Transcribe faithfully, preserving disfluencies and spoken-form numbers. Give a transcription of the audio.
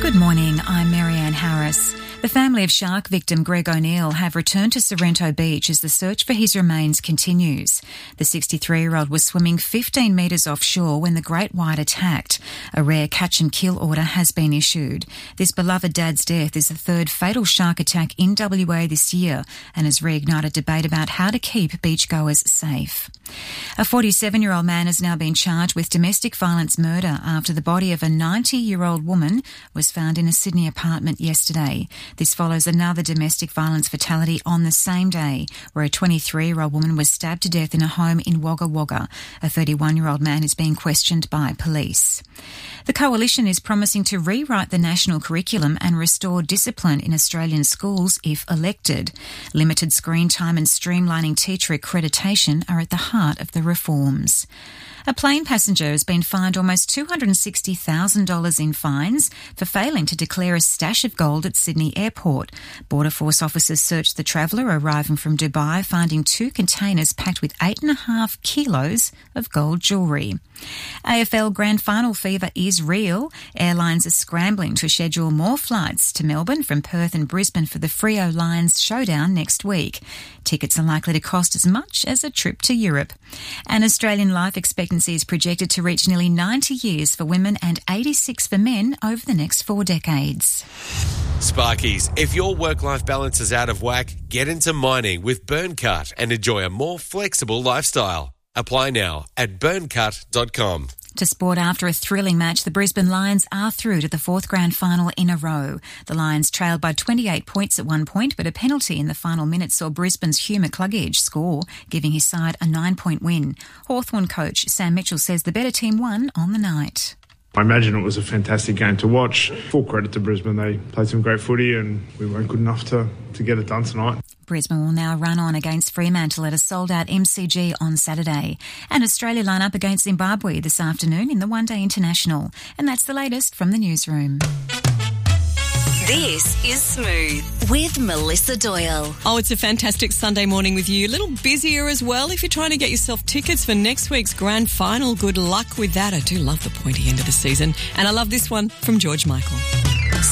Good morning, I'm Marianne Harris. The family of shark victim Greg O'Neill have returned to Sorrento Beach as the search for his remains continues. The sixty-three-year-old was swimming fifteen metres offshore when the great white attacked. A rare catch and kill order has been issued. This beloved dad's death is the third fatal shark attack in W A this year and has reignited debate about how to keep beachgoers safe. A forty-seven-year-old man has now been charged with domestic violence murder after the body of a ninety-year-old woman was found in a Sydney apartment yesterday. This follows another domestic violence fatality on the same day, where a twenty-three-year-old woman was stabbed to death in a home in Wagga Wagga. A thirty-one-year-old man is being questioned by police. The Coalition is promising to rewrite the national curriculum and restore discipline in Australian schools if elected. Limited screen time and streamlining teacher accreditation are at the heart of the reforms. A plane passenger has been fined almost two hundred sixty thousand dollars in fines for failing to declare a stash of gold at Sydney Airport. Border Force officers searched the traveller arriving from Dubai, finding two containers packed with eight and a half kilos of gold jewellery. A F L Grand Final fever is real. Airlines are scrambling to schedule more flights to Melbourne from Perth and Brisbane for the Freo Lions showdown next week. Tickets are likely to cost as much as a trip to Europe. And Australian life expectancy is projected to reach nearly ninety years for women and eighty-six for men over the next four decades. Sparkies, if your work-life balance is out of whack, get into mining with Burncut and enjoy a more flexible lifestyle. Apply now at burncut dot com. To sport, after a thrilling match, the Brisbane Lions are through to the fourth grand final in a row. The Lions trailed by twenty-eight points at one point, but a penalty in the final minute saw Brisbane's Hugh McCluggage score, giving his side a nine-point win. Hawthorn coach Sam Mitchell says the better team won on the night. I imagine it was a fantastic game to watch. Full credit to Brisbane. They played some great footy and we weren't good enough to, to get it done tonight. Brisbane will now run on against Fremantle at a sold-out M C G on Saturday. And Australia line up against Zimbabwe this afternoon in the One Day International. And that's the latest from the newsroom. This is Smooth with Melissa Doyle. Oh, it's a fantastic Sunday morning with you. A little busier as well if you're trying to get yourself tickets for next week's grand final. Good luck with that. I do love the pointy end of the season. And I love this one from George Michael.